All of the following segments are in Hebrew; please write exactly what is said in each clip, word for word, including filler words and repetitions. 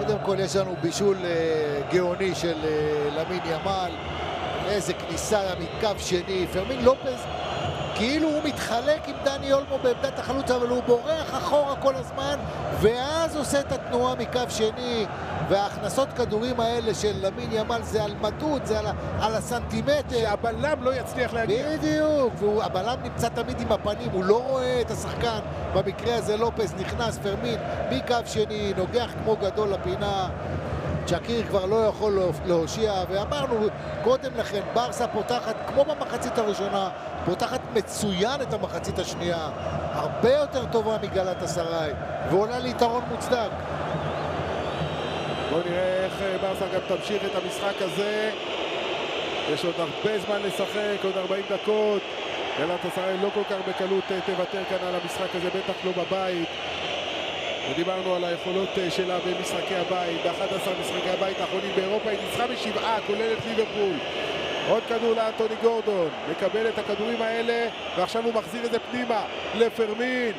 קודם כל יש לנו בישול גאוני של למין ימל, איזה כניסה מקו שני, פרמין לופז כאילו הוא מתחלק עם דני אולמו בעמדת החלוץ, אבל הוא בורח אחורה כל הזמן, ואז עושה את התנועה מקו שני, וההכנסות כדורים האלה של למין ימל זה על מדוד, זה על, על הסנטימטר. שהבלם לא יצליח להגיע. בדיוק, והבלם נמצא תמיד עם הפנים, הוא לא רואה את השחקן, במקרה הזה לופז נכנס, פרמין מקו שני, נוגח כמו גדול לפינה, צ'קיר כבר לא יכול להושיע, ואמרנו קודם לכן, ברסה פותחת כמו במחצית הראשונה, פותחת מצוין את המחצית השנייה, הרבה יותר טובה מגלאטסראי, ועולה ליתרון מוצדק. בואו נראה איך ברסה גם תמשיך את המשחק הזה. יש עוד הרבה זמן לשחק, עוד ארבעים דקות. גלאטסראי לא כל כך בקלות תוותר כאן על המשחק הזה, בטח לא בבית. ודיברנו על היכולות שלה במשחקי הבית, ב-אחד עשר משחקי הבית האחרונים באירופה, היא ניצחה בשבעה, כולל את ליברפול. עוד כדור לאנטוני גורדון, מקבל את הכדורים האלה, ועכשיו הוא מחזיר את זה פנימה לפרמין.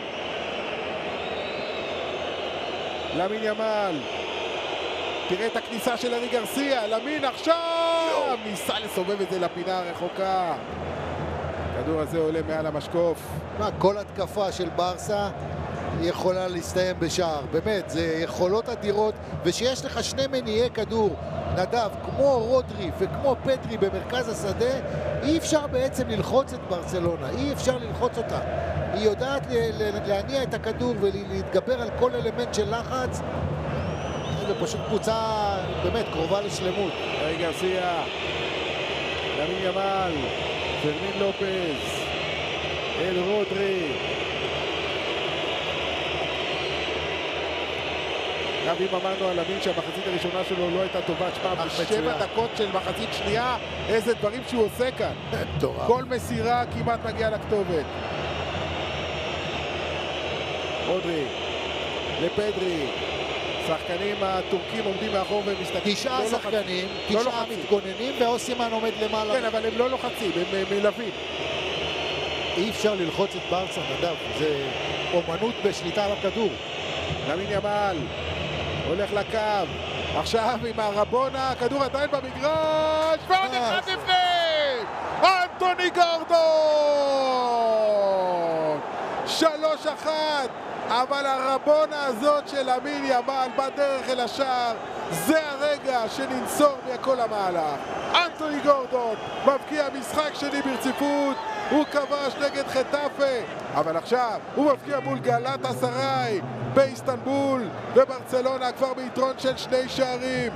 למין ימל, תראה את הכניסה של ארי גרסיה, למין עכשיו, ניסה לסובב את זה לפינה הרחוקה. הכדור הזה עולה מעל המשקוף. מה, כל התקפה של ברסה יכולה להסתיים בשער, באמת, זה יכולות אדירות, ושיש לך שני מניעי כדור, נדב, כמו רודרי וכמו פדרי במרכז השדה, אי אפשר בעצם ללחוץ את ברצלונה, אי אפשר ללחוץ אותה. היא יודעת להניע את הכדור ולהתגבר על כל אלמנט של לחץ, זה פשוט קבוצה באמת קרובה לשלמות. ארי גרסיה, למין ימל, פרמין לופז, אל רודרי. גם אם אמרנו על למין שהמחצית הראשונה שלו לא הייתה טובה, שמה, בשבע דקות של מחצית שנייה, איזה דברים שהוא עושה כאן. כל מסירה כמעט מגיעה לכתובת. רודרי, לפדרי, שחקנים הטורקים עומדים מאחור ומסתכלים. תשעה שחקנים, תשעה מתגוננים, ואוסימן עומד למעלה. כן, אבל הם לא לוחצים, הם מלווים. אי אפשר ללחוץ את ברסה, נדב, זה אומנות בשליטה על הכדור. למין ימל הולך לקו, עכשיו עם הרבונה, הכדור עדיין במגרש, ועוד אחד לפני! אנטוני גורדון! שלוש אחת, אבל הרבונה הזאת של למין ימל בדרך אל השער, זה הרגע שננצור מכל המהלך. אנטוני גורדון מבקיע משחק שני ברציפות, הוא כבש נגד חטאפה, אבל עכשיו הוא מבקיע מול גלאטסראי באיסטנבול, וברצלונה כבר ביתרון של שני שערים.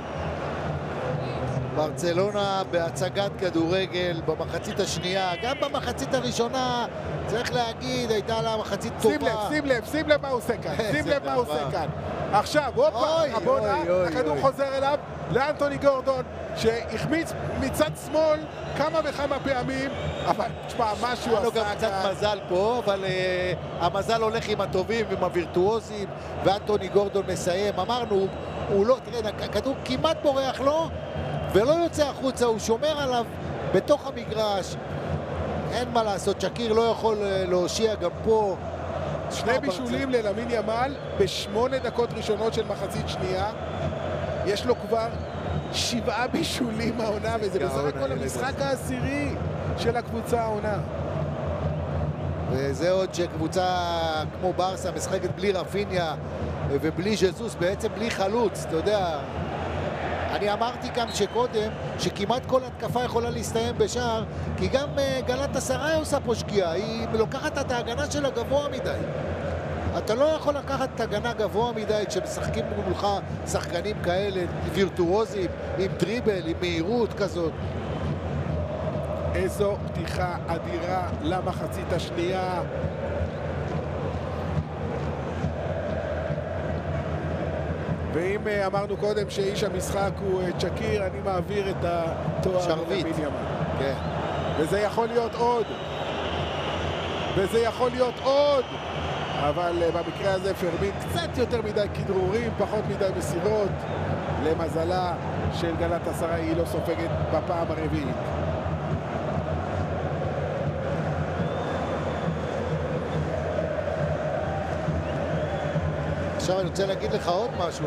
ברצלונה בהצגת כדורגל במחצית השנייה, גם במחצית הראשונה, צריך להגיד, הייתה לה מחצית טובה. שים לב, שים לב, שים לב מה הוא עושה כאן, שים לב מה הוא עושה כאן. עכשיו, הופה, הבונה, הכדור חוזר אליו, לאנטוני גורדון, שהחמיץ מצד שמאל כמה וכמה פעמים, אבל תשמע, משהו עשה גם קצת מזל פה, אבל uh, המזל הולך עם הטובים ועם הווירטואוזים, ואנטוני גורדון מסיים. אמרנו, הוא לא, תראה, הכדור כמעט בורח לו, ולא יוצא החוצה, הוא שומר עליו בתוך המגרש. אין מה לעשות, צ'קיר לא יכול להושיע גם פה. שני בישולים ללמין ימל בשמונה דקות ראשונות של מחצית שנייה. יש לו כבר שבעה בישולים העונה, וזה בסך הכל המשחק העשירי של הקבוצה העונה. וזה עוד שקבוצה כמו ברסה משחקת בלי רפיניה ובלי ז'זוס, בעצם בלי חלוץ, אתה יודע. אני אמרתי כאן שקודם שכמעט כל התקפה יכולה להסתיים בשער, כי גם גלאטסראי עושה פה שגיאה, היא לוקחת את ההגנה שלה גבוה מדי. אתה לא יכול לקחת את הגנה גבוה מדי כשמשחקים מולך שחקנים כאלה וירטואוזים, עם דריבל, עם מהירות כזאת. איזו פתיחה אדירה למחצית השנייה. ואם אמרנו קודם שאיש המשחק הוא צ'קיר, אני מעביר את התואר למין ימל. כן. וזה יכול להיות עוד. וזה יכול להיות עוד. אבל במקרה הזה פרמין קצת יותר מדי כדרורים, פחות מדי מסירות. למזלה של גלאטסראי היא לא סופגת בפעם הרביעית. עכשיו אני רוצה להגיד לך עוד משהו.